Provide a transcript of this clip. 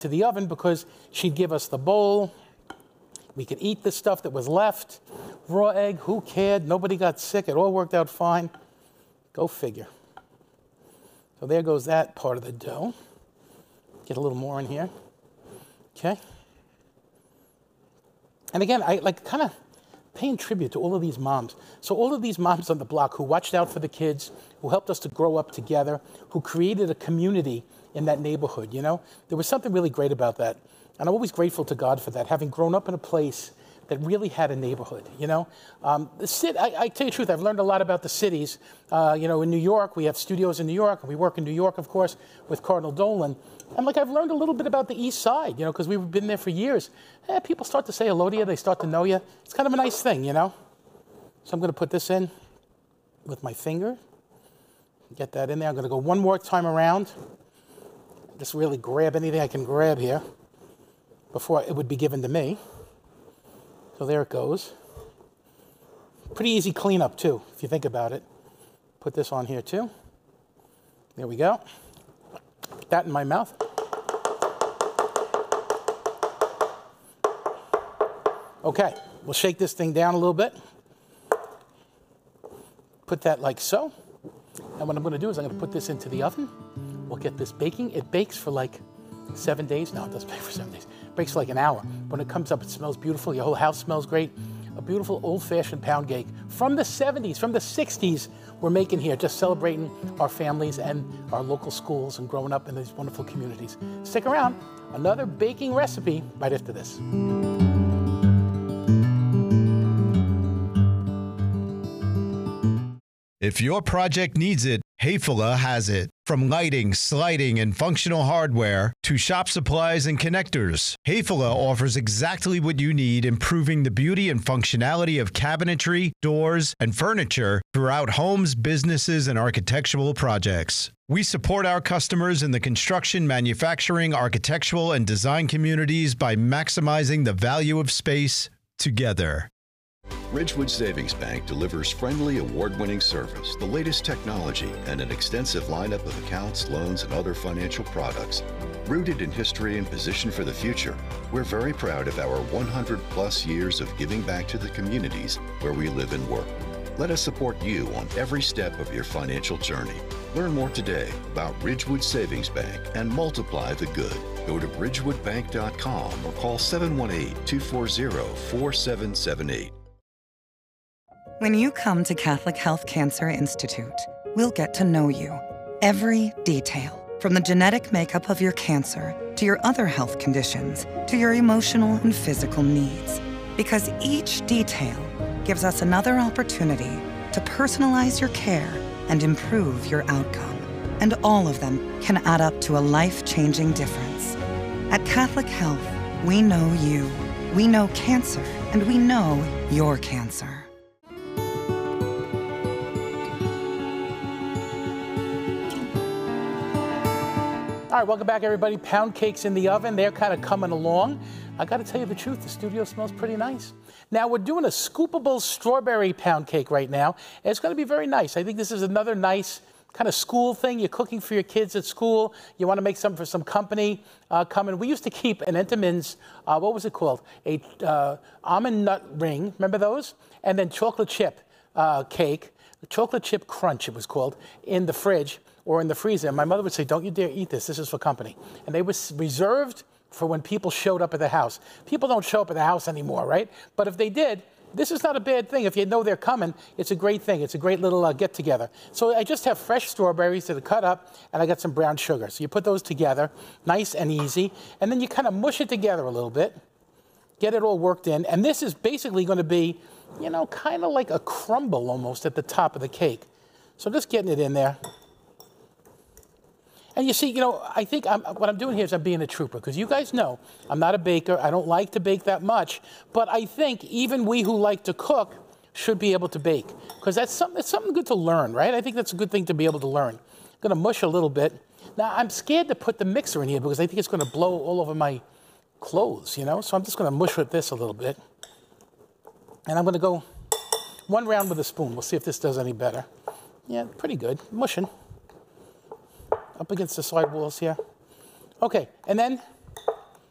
to the oven because she'd give us the bowl. We could eat the stuff that was left. Raw egg, who cared? Nobody got sick. It all worked out fine. Go figure. So there goes that part of the dough. Get a little more in here. Okay. And again, I like kind of paying tribute to all of these moms. So all of these moms on the block who watched out for the kids, who helped us to grow up together, who created a community in that neighborhood, you know? There was something really great about that. And I'm always grateful to God for that, having grown up in a place that really had a neighborhood, you know? I tell you the truth, I've learned a lot about the cities. You know, in New York, we have studios in New York, and we work in New York, of course, with Cardinal Dolan. And like I've learned a little bit about the East Side, you know, because we've been there for years. People start to say hello to you, they start to know you. It's kind of a nice thing, you know? So I'm going to put this in with my finger. Get that in there. I'm going to go one more time around. Just really grab anything I can grab here before it would be given to me. So there it goes. Pretty easy cleanup too, if you think about it. Put this on here too. There we go. Put that in my mouth. Okay, we'll shake this thing down a little bit. Put that like so. And what I'm going to do is I'm going to put this into the oven. We'll get this baking. It bakes for like 7 days. No, it doesn't bake for 7 days. It bakes for like an hour. When it comes up, it smells beautiful. Your whole house smells great. A beautiful old-fashioned pound cake from the 70s, from the 60s, we're making here, just celebrating our families and our local schools and growing up in these wonderful communities. Stick around. Another baking recipe right after this. If your project needs it, Hayfula has it. From lighting, sliding, and functional hardware to shop supplies and connectors, Hayfula offers exactly what you need, improving the beauty and functionality of cabinetry, doors, and furniture throughout homes, businesses, and architectural projects. We support our customers in the construction, manufacturing, architectural, and design communities by maximizing the value of space together. Ridgewood Savings Bank delivers friendly, award-winning service, the latest technology, and an extensive lineup of accounts, loans, and other financial products. Rooted in history and positioned for the future, we're very proud of our 100-plus years of giving back to the communities where we live and work. Let us support you on every step of your financial journey. Learn more today about Ridgewood Savings Bank and multiply the good. Go to ridgewoodbank.com or call 718-240-4778. When you come to Catholic Health Cancer Institute, we'll get to know you. Every detail, from the genetic makeup of your cancer to your other health conditions to your emotional and physical needs. Because each detail gives us another opportunity to personalize your care and improve your outcome. And all of them can add up to a life-changing difference. At Catholic Health, we know you, we know cancer, and we know your cancer. All right, welcome back, everybody. Pound cakes in the oven. They're kind of coming along. I got to tell you the truth, the studio smells pretty nice. Now, we're doing a scoopable strawberry pound cake right now. And it's going to be very nice. I think this is another nice kind of school thing. You're cooking for your kids at school. You want to make something for some company coming. We used to keep an Entenmann's, what was it called? A almond nut ring. Remember those? And then chocolate chip cake. Chocolate chip crunch, it was called, in the fridge or in the freezer. And my mother would say, don't you dare eat this. This is for company. And they were reserved for when people showed up at the house. People don't show up at the house anymore, right? But if they did, this is not a bad thing. If you know they're coming, it's a great thing. It's a great little get-together. So I just have fresh strawberries that are cut up, and I got some brown sugar. So you put those together, nice and easy, and then you kind of mush it together a little bit, get it all worked in. And this is basically going to be, you know, kind of like a crumble almost at the top of the cake. So just getting it in there. And you see, you know, I think what I'm doing here is I'm being a trooper, because you guys know I'm not a baker. I don't like to bake that much. But I think even we who like to cook should be able to bake, because that's something good to learn, right? I think that's a good thing to be able to learn. I'm going to mush a little bit. Now, I'm scared to put the mixer in here because I think it's going to blow all over my clothes, you know? So I'm just going to mush with this a little bit. And I'm going to go one round with a spoon. We'll see if this does any better. Yeah, pretty good. Mushing. Up against the side walls here. Okay, and then